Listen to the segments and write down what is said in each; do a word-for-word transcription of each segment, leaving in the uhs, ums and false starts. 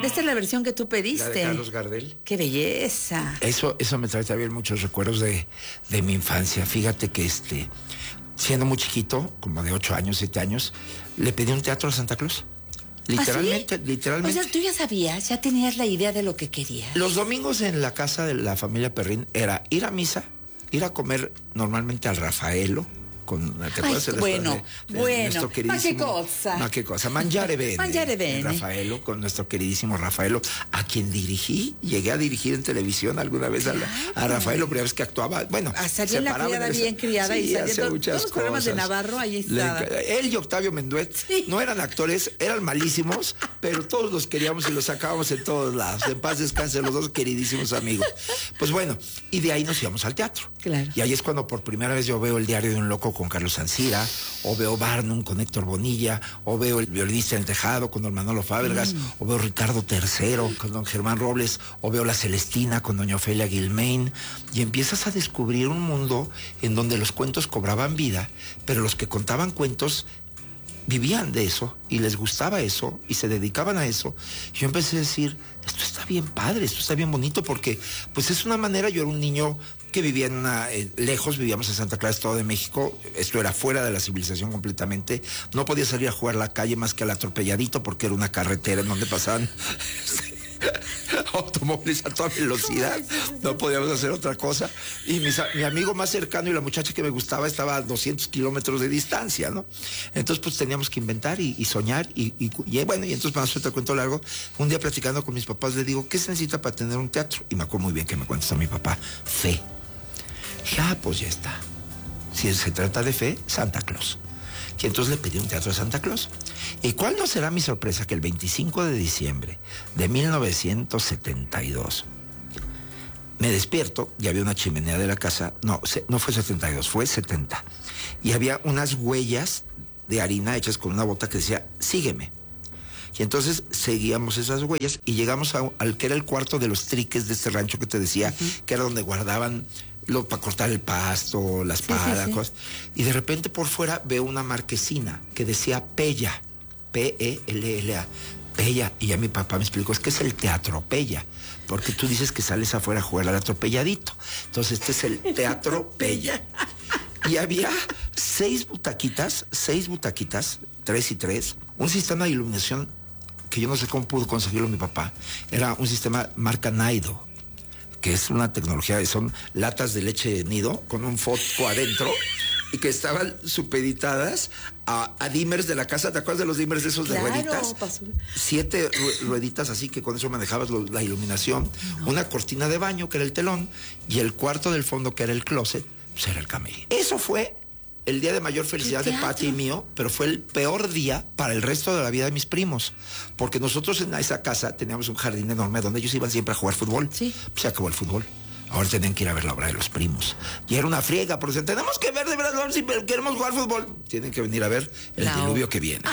Esta es la versión que tú pediste. La de Carlos Gardel. ¡Qué belleza! Eso, eso me trae también muchos recuerdos de, de mi infancia. Fíjate que este, siendo muy chiquito, como de ocho años, siete años, le pedí un teatro a Santa Claus. Literalmente, ¿Ah, sí? literalmente. O sea, tú ya sabías, ya tenías la idea de lo que querías. Los domingos en la casa de la familia Perrín era ir a misa, ir a comer normalmente al Rafaelo. Con, ¿te acuerdas? Ay, el bueno, de, de bueno, ma qué cosa. Ma qué cosa, Mangiare Bene. Mangiare Bene. Rafaelo, con nuestro queridísimo Rafaelo, a quien dirigí, llegué a dirigir en televisión alguna vez a, la, a Rafaelo, primera vez que actuaba, bueno. A salir la criada bien criada sí, y saliendo todos los programas de Navarro, ahí estaba. Le, él y Octavio Menduet sí. No eran actores, eran malísimos, pero todos los queríamos y los sacábamos en todos lados. En paz descansen los dos queridísimos amigos. Pues bueno, y de ahí nos íbamos al teatro. Claro. Y ahí es cuando por primera vez yo veo El diario de un loco con Carlos Ancira, o veo Barnum con Héctor Bonilla, o veo El violinista en el tejado con don Manolo Fábregas, mm. o veo Ricardo tercero con don Germán Robles, o veo La Celestina con doña Ofelia Guilmain, y empiezas a descubrir un mundo en donde los cuentos cobraban vida, pero los que contaban cuentos vivían de eso, y les gustaba eso, y se dedicaban a eso. Yo empecé a decir, esto está bien padre, esto está bien bonito, porque pues es una manera, yo era un niño que vivía en una, eh, lejos, vivíamos en Santa Clara, Estado de México, esto era fuera de la civilización completamente, no podía salir a jugar a la calle más que al atropelladito, porque era una carretera en donde pasaban automóviles a toda velocidad, no podíamos hacer otra cosa, y mis, mi amigo más cercano y la muchacha que me gustaba estaba a doscientos kilómetros de distancia, ¿no? Entonces pues teníamos que inventar y, y soñar, y, y, y bueno, y entonces para no hacerte cuento largo, un día platicando con mis papás le digo, ¿qué se necesita para tener un teatro? Y me acuerdo muy bien que me contestó mi papá, fe. Dije, ah, pues ya está. Si se trata de fe, Santa Claus. Y entonces le pedí un teatro a Santa Claus. ¿Y cuál no será mi sorpresa? Que el veinticinco de diciembre de mil novecientos setenta y dos me despierto y había una chimenea de la casa. No, no fue setenta y dos, fue setenta. Y había unas huellas de harina hechas con una bota que decía, sígueme. Y entonces seguíamos esas huellas y llegamos a, al que era el cuarto de los triques de este rancho que te decía, uh-huh. que era donde guardaban lo para cortar el pasto, la espada, sí, sí, sí. cosas. Y de repente por fuera veo una marquesina que decía Pella, P E L L A, Pella. Y ya mi papá me explicó, es que es el Teatro Pella, porque tú dices que sales afuera a jugar al atropelladito. Entonces este es el Teatro Pella. Y había seis butaquitas, seis butaquitas, tres y tres, un sistema de iluminación que yo no sé cómo pudo conseguirlo mi papá. Era un sistema marca Naido, que es una tecnología, son latas de leche de nido con un foco adentro y que estaban supeditadas a, a dimmers de la casa. ¿Te acuerdas de los dimmers de esos claro, de rueditas? Pasó. Siete rueditas así que con eso manejabas lo, la iluminación. No. Una cortina de baño que era el telón y el cuarto del fondo que era el closet, pues era el camerino. Eso fue el día de mayor felicidad de Pati y mío, pero fue el peor día para el resto de la vida de mis primos, porque nosotros en esa casa teníamos un jardín enorme donde ellos iban siempre a jugar fútbol. Sí. Se acabó el fútbol. Ahora tenían que ir a ver la obra de los primos. Y era una friega, porque decían, tenemos que ver de verdad si queremos jugar fútbol. Tienen que venir a ver el no. diluvio que viene.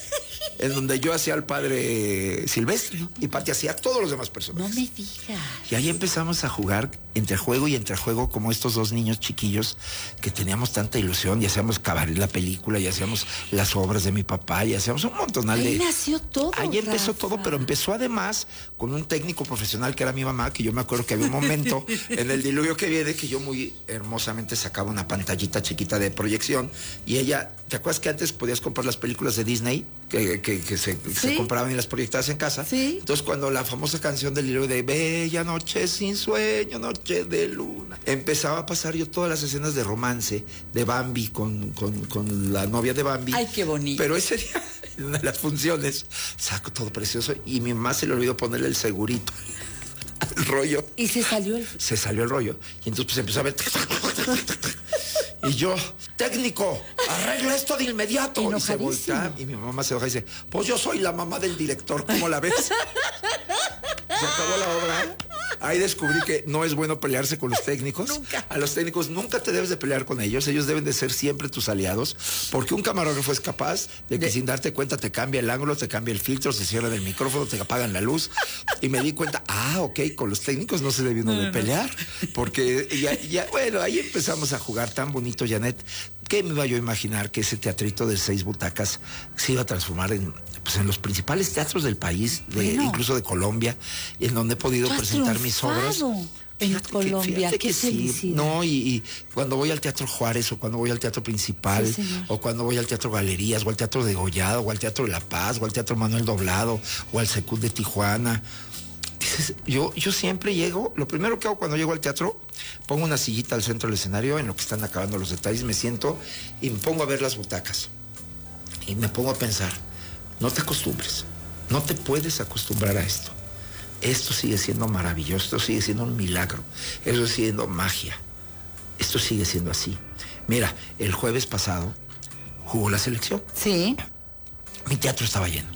En donde yo hacía al padre Silvestre y Pati hacía a todos los demás personajes. No me digas. Y ahí empezamos a jugar entre juego y entre juego como estos dos niños chiquillos que teníamos tanta ilusión y hacíamos cabaret la película y hacíamos las obras de mi papá y hacíamos un montonal de... Ahí nació todo, Ahí empezó Rafa. todo, pero empezó además con un técnico profesional que era mi mamá, que yo me acuerdo que había un momento en el diluvio que viene que yo muy hermosamente sacaba una pantallita chiquita de proyección y ella, ¿te acuerdas que antes podías comprar las películas de Disney que, que, que, se, que ¿Sí? se compraban y las proyectabas en casa? Sí. Entonces cuando la famosa canción del diluvio de Bella noche sin sueño, noche de luna, empezaba a pasar yo todas las escenas de romance de Bambi con, con, con la novia de Bambi. Ay, qué bonito. Pero ese día, en una de las funciones, saco todo precioso y mi mamá se le olvidó ponerle el segurito al rollo. Y se salió el... Se salió el rollo. Y entonces pues empezó a ver... Y yo, técnico, arregla esto de inmediato. Y se voltea y mi mamá se baja y dice, pues yo soy la mamá del director, ¿cómo la ves? Se acabó la obra. Ahí descubrí que no es bueno pelearse con los técnicos. Nunca. A los técnicos nunca te debes de pelear con ellos. Ellos deben de ser siempre tus aliados, porque un camarógrafo es capaz de que de... sin darte cuenta te cambia el ángulo, te cambia el filtro, se cierra el micrófono, te apagan la luz. Y me di cuenta, ah, ok, con los técnicos no se debe uno no, de pelear, porque ya, ya, bueno, ahí empezamos a jugar tan bonito, Janet. ¿Qué me iba yo a imaginar que ese teatrito de seis butacas se iba a transformar en, pues, en los principales teatros del país, de, bueno, incluso de Colombia, en donde he podido presentar mis obras? En fíjate Colombia, que, qué felicidad. Sí, no, y, y cuando voy al Teatro Juárez, o cuando voy al Teatro Principal, sí, o cuando voy al Teatro Galerías, o al Teatro de Degollado, o al Teatro de La Paz, o al Teatro Manuel Doblado, o al Secund de Tijuana. Dices, yo, yo siempre llego, lo primero que hago cuando llego al teatro, pongo una sillita al centro del escenario, en lo que están acabando los detalles, me siento y me pongo a ver las butacas. Y me pongo a pensar, no te acostumbres, no te puedes acostumbrar a esto. Esto sigue siendo maravilloso, esto sigue siendo un milagro, eso sigue siendo magia, esto sigue siendo así. Mira, el jueves pasado jugó la selección. Sí. Mi teatro estaba lleno.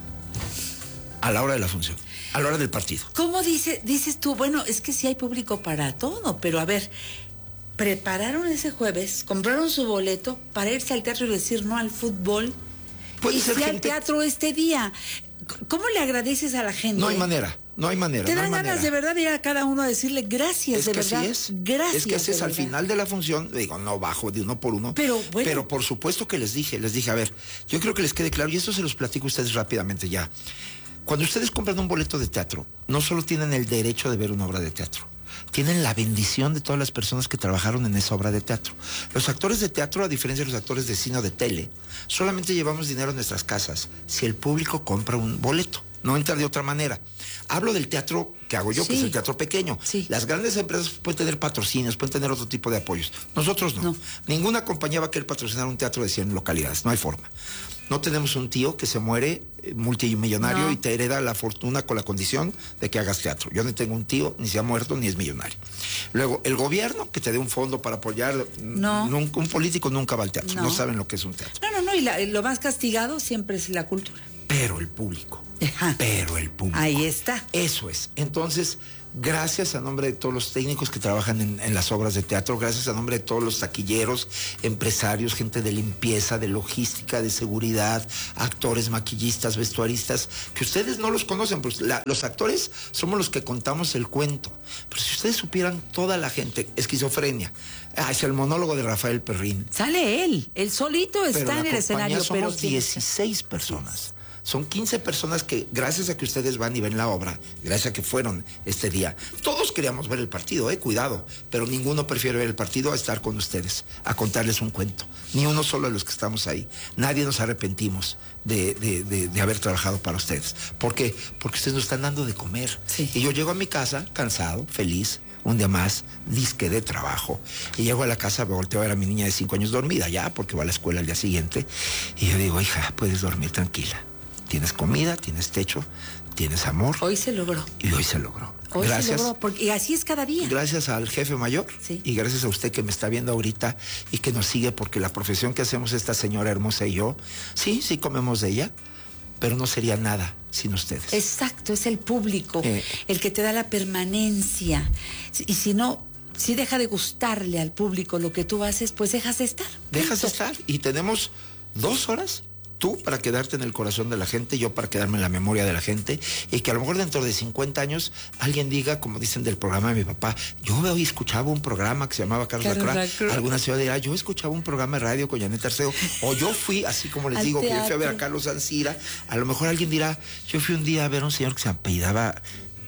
A la hora de la función, a la hora del partido. ¿Cómo dice, dices tú? Bueno, es que sí hay público para todo, pero a ver, prepararon ese jueves, compraron su boleto para irse al teatro y decir no al fútbol. Puede y ser sí gente... al teatro este día. ¿Cómo le agradeces a la gente? No hay manera, no hay manera. Te no dan hay ganas manera. de verdad de ir a cada uno a decirle gracias, es de que verdad. Así es. Gracias. Es que así es, al final de la función, digo, no bajo de uno por uno. Pero bueno. Pero por supuesto que les dije, les dije, a ver, yo creo que les quede claro, y esto se los platico a ustedes rápidamente ya. Cuando ustedes compran un boleto de teatro, no solo tienen el derecho de ver una obra de teatro, tienen la bendición de todas las personas que trabajaron en esa obra de teatro. Los actores de teatro, a diferencia de los actores de cine o de tele, solamente llevamos dinero a nuestras casas si el público compra un boleto. No entra de otra manera. Hablo del teatro que hago yo, sí, que es el teatro pequeño. Sí. Las grandes empresas pueden tener patrocinios, pueden tener otro tipo de apoyos. Nosotros no. no. Ninguna compañía va a querer patrocinar un teatro de cien localidades. No hay forma. No tenemos un tío que se muere eh, multimillonario no. y te hereda la fortuna con la condición de que hagas teatro. Yo no tengo un tío, ni se ha muerto, ni es millonario. Luego, el gobierno que te dé un fondo para apoyar, no. nunca, un político nunca va al teatro. No, no saben lo que es un teatro. No, no, no. Y la, lo más castigado siempre es la cultura. Pero el público. Ajá. Pero el público. Ahí está. Eso es. Entonces, gracias a nombre de todos los técnicos que trabajan en, en las obras de teatro, gracias a nombre de todos los taquilleros, empresarios, gente de limpieza, de logística, de seguridad, actores, maquillistas, vestuaristas, que ustedes no los conocen, pues la, los actores somos los que contamos el cuento. Pero si ustedes supieran toda la gente, esquizofrenia, ah, es el monólogo de Rafael Perrín. Sale él, él solito está pero en el escenario. Somos pero dieciséis personas. Son quince personas que, gracias a que ustedes van y ven la obra, gracias a que fueron este día, todos queríamos ver el partido, eh, cuidado, pero ninguno prefiere ver el partido a estar con ustedes, a contarles un cuento. Ni uno solo de los que estamos ahí. Nadie nos arrepentimos de, de, de, de haber trabajado para ustedes. ¿Por qué? Porque ustedes nos están dando de comer. Sí. Y yo llego a mi casa, cansado, feliz, un día más, disque de trabajo. Y llego a la casa, me volteo a ver a mi niña de cinco años dormida ya, porque va a la escuela al día siguiente. Y yo digo, hija, puedes dormir tranquila. Tienes comida, tienes techo, tienes amor. Hoy se logró. Y hoy se logró. Hoy gracias, se logró, porque, y así es cada día. Gracias al jefe mayor, sí, y gracias a usted que me está viendo ahorita y que nos sigue, porque la profesión que hacemos esta señora hermosa y yo, sí, sí comemos de ella, pero no sería nada sin ustedes. Exacto, es el público, eh, el que te da la permanencia. Y si no, si deja de gustarle al público lo que tú haces, pues dejas de estar. Dejas de estar. Y tenemos dos horas. Tú para quedarte en el corazón de la gente, yo para quedarme en la memoria de la gente, y que a lo mejor dentro de cincuenta años alguien diga, como dicen del programa de mi papá, yo hoy escuchaba un programa que se llamaba Carlos Lacroix. Alguna ciudad dirá, yo escuchaba un programa de radio con Janet Arceo, o yo fui, así como les digo, que yo fui a ver a Carlos Ancira. A lo mejor alguien dirá, yo fui un día a ver a un señor que se apellidaba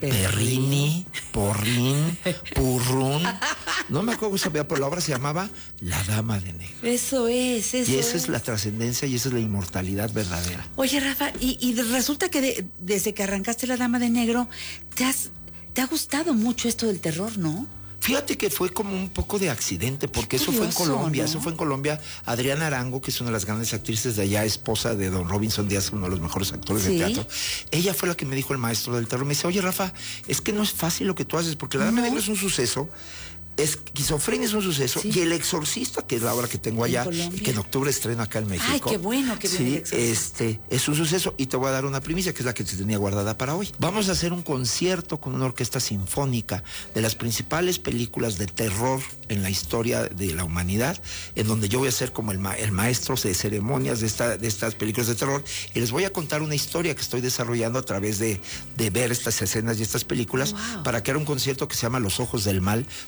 Perrini, Porrín, Purrún. No me acuerdo cómo se veía, pero la obra se llamaba La Dama de Negro. Eso es, eso Y esa es. es la trascendencia y esa es la inmortalidad verdadera. Oye, Rafa, y, y resulta que de, desde que arrancaste La Dama de Negro, te, has, te ha gustado mucho esto del terror, ¿no? Fíjate que fue como un poco de accidente, porque eso fue en Colombia, ¿no? Eso fue en Colombia. Adriana Arango, que es una de las grandes actrices de allá, esposa de don Robinson Díaz, uno de los mejores actores ¿Sí? de teatro. Ella fue la que me dijo el maestro del terror. Me dice, oye, Rafa, es que no es fácil lo que tú haces, porque La Dama de Negro es un suceso. Esquizofrenia es un suceso, sí. Y El Exorcista, que es la obra que tengo allá y que en octubre estreno acá en México. Ay, qué bueno que viene sí, El Exorcista. Este, es un suceso, y te voy a dar una primicia, que es la que te tenía guardada para hoy. Vamos a hacer un concierto con una orquesta sinfónica de las principales películas de terror en la historia de la humanidad, en donde yo voy a ser como el, ma el maestro de ceremonias de, esta, de estas películas de terror, y les voy a contar una historia que estoy desarrollando a través de, de ver estas escenas y estas películas, wow. para que haga un concierto que se llama Los Ojos del Mal, porque todo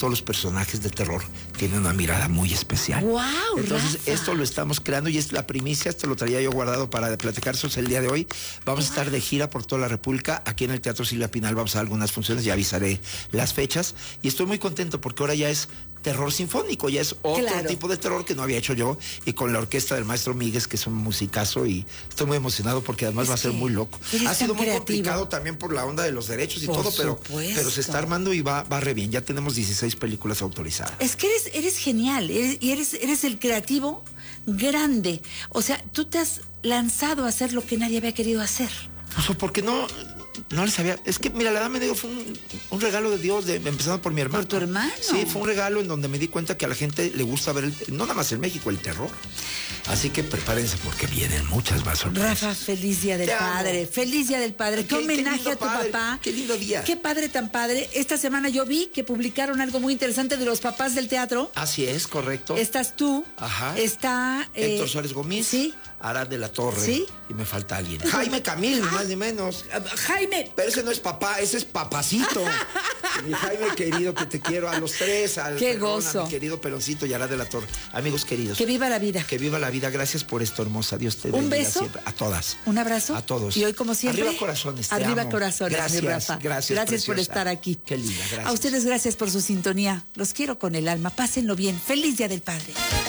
todos los personajes de terror tienen una mirada muy especial. ¡Wow, Entonces, Rafa! esto lo estamos creando y es la primicia, esto lo traía yo guardado para platicárselos el día de hoy. Vamos wow. a estar de gira por toda la República, aquí en el Teatro Silvia Pinal vamos a dar algunas funciones, ya avisaré las fechas, y estoy muy contento porque ahora ya es terror sinfónico, ya es otro claro. tipo de terror que no había hecho yo, y con la orquesta del maestro Míguez, que es un musicazo, y estoy muy emocionado porque además es va a ser muy loco. Ha sido muy creativo. complicado también por la onda de los derechos y por todo, pero, pero se está armando y va, va re bien. Ya tenemos dieciséis películas autorizadas. Es que eres, eres genial, eres, y eres, eres el creativo grande. O sea, tú te has lanzado a hacer lo que nadie había querido hacer. O sea, porque no... No le sabía. Es que, mira, la edad me dio fue un, un regalo de Dios, de, empezando por mi hermano. ¿Por tu hermano? Sí, fue un regalo en donde me di cuenta que a la gente le gusta ver, el, no nada más en México, el terror. Así que prepárense porque vienen muchas más sorpresas. Rafa, feliz Día del Te Padre. Amo. Feliz Día del Padre. Qué, qué homenaje qué a tu padre. papá. Qué lindo día. Qué padre tan padre. Esta semana yo vi que publicaron algo muy interesante de los papás del teatro. Así es, correcto. Estás tú. Ajá. Está... Eh, Héctor Suárez Gómez. Sí. Arad de la Torre. Sí. Y me falta alguien. Jaime Camil, ni más ni menos. Jaime. Pero ese no es papá, ese es papacito. Mi Jaime querido, que te quiero a los tres. Al Qué Perón, gozo. A mi querido Peroncito y Arad de la Torre. Amigos queridos. Que viva la vida. Que viva la vida. Gracias por esto, hermosa. Dios te bendiga. Un beso. Siempre. A todas. Un abrazo. A todos. Y hoy, como siempre. Arriba corazones. Te Arriba amo. corazones. Gracias. Mi Rafa. Gracias. Gracias preciosa. por estar aquí. Qué linda. Gracias. A ustedes, gracias por su sintonía. Los quiero con el alma. Pásenlo bien. Feliz Día del Padre.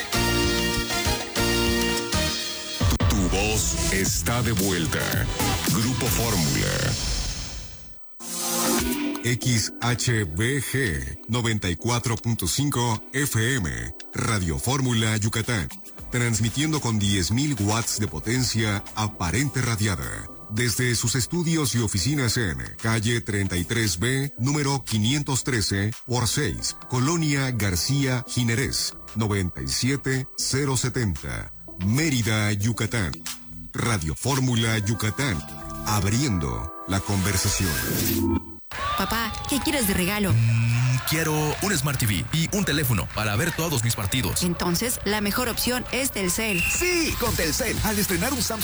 Tu voz está de vuelta. Grupo Fórmula. X H B G noventa y cuatro punto cinco F M, Radio Fórmula Yucatán, transmitiendo con diez mil watts de potencia aparente radiada, desde sus estudios y oficinas en calle treinta y tres B, número quinientos trece por seis, Colonia García Jiménez, noventa y siete mil setenta, Mérida, Yucatán. Radio Fórmula Yucatán, abriendo la conversación. Papá, ¿qué quieres de regalo? Mm, quiero un Smart T V y un teléfono para ver todos mis partidos. Entonces, la mejor opción es Telcel. Sí, con Telcel. Al estrenar un Samsung